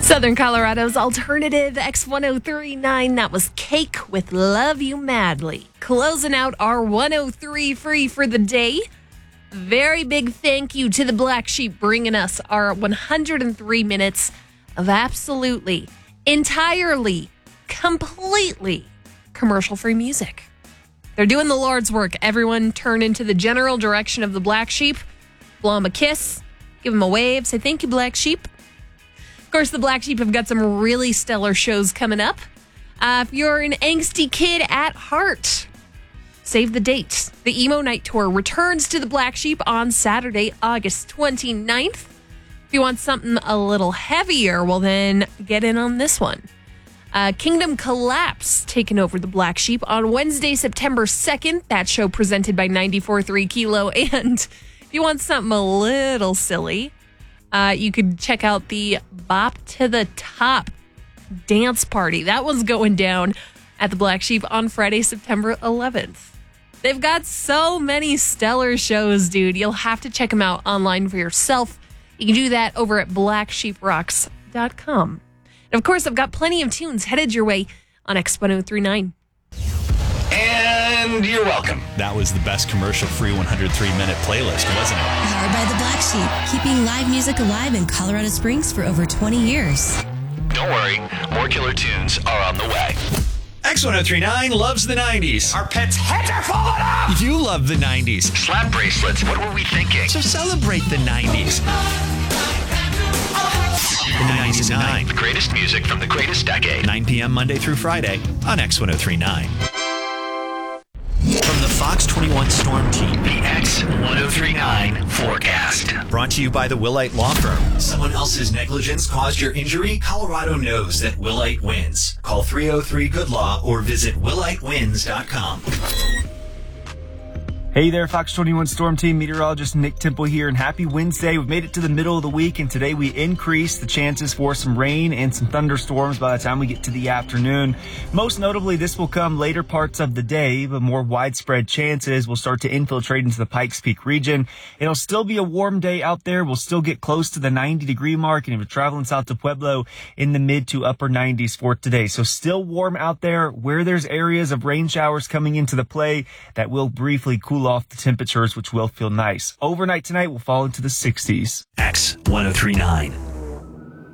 Southern Colorado's alternative X1039. That was Cake with Love You Madly. Closing out our 103 free for the day. Very big thank you to the Black Sheep bringing us our 103 minutes of absolutely, entirely, completely commercial-free music. They're doing the Lord's work. Everyone turn into the general direction of the Black Sheep. Blow them a kiss. Give them a wave. Say thank you, Black Sheep. Of course, the Black Sheep have got some really stellar shows coming up. If you're an angsty kid at heart, save the date. The Emo Night Tour returns to the Black Sheep on Saturday, August 29th. If you want something a little heavier, well then get in on this one. Kingdom Collapse taking over the Black Sheep on Wednesday, September 2nd. That show presented by 94.3 Kilo. And if you want something a little silly, you could check out the Bop to the Top dance party. That one's going down at the Black Sheep on Friday, September 11th. They've got so many stellar shows, dude. You'll have to check them out online for yourself. You can do that over at blacksheeprocks.com. And of course, I've got plenty of tunes headed your way on X1039. And you're welcome. That was the best commercial-free 103-minute playlist, wasn't it? Powered by the Black Sheep, keeping live music alive in Colorado Springs for over 20 years. Don't worry, more killer tunes are on the way. X1039 loves the 90s. Our pets' heads are falling off! You love the 90s. Slap bracelets, what were we thinking? So celebrate the 90s. The 90s is 9. The greatest music from the greatest decade. 9 p.m. Monday through Friday on X1039. From the Fox 21 Storm Team, The X1039 forecast. brought to you by the Willite Law Firm. Someone else's negligence caused your injury? Colorado knows that Willite wins. Call 303-GOOD-LAW or visit willitewins.com. Hey there, Fox 21 Storm Team meteorologist Nick Temple here, and happy Wednesday. We've made it to the middle of the week, and today we increase the chances for some rain and some thunderstorms by the time we get to the afternoon. Most notably, this will come later parts of the day, but more widespread chances will start to infiltrate into the Pikes Peak region. It'll still be a warm day out there. We'll still get close to the 90-degree mark, and if you're traveling south to Pueblo, in the mid to upper 90s for today. So still warm out there. Where there's areas of rain showers coming into the play, that will briefly cool off the temperatures, which will feel nice. Overnight tonight will fall into the 60s. X1039.